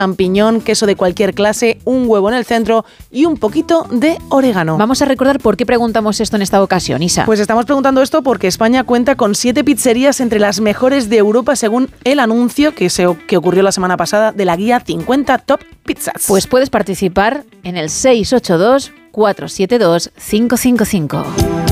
champiñón, queso de cualquier clase, un huevo en el centro y un poquito de orégano. Vamos a recordar por qué preguntamos esto en esta ocasión, Isa. Pues estamos preguntando esto porque España cuenta con 7 pizzerías entre las mejores de Europa según el anuncio que ocurrió la semana pasada de la guía 50 Top Pizzas. Pues puedes participar en el 682 472 555.